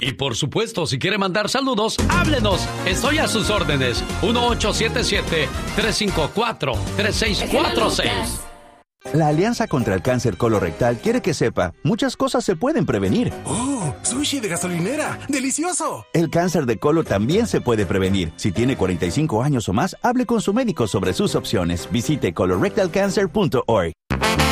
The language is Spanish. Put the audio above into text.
Y por supuesto, si quiere mandar saludos, háblenos. Estoy a sus órdenes. 1877-354-3646. La Alianza contra el Cáncer Colorectal quiere que sepa, muchas cosas se pueden prevenir. ¡Oh! ¡Sushi de gasolinera! ¡Delicioso! El cáncer de colon también se puede prevenir. Si tiene 45 años o más, hable con su médico sobre sus opciones. Visite colorectalcancer.org.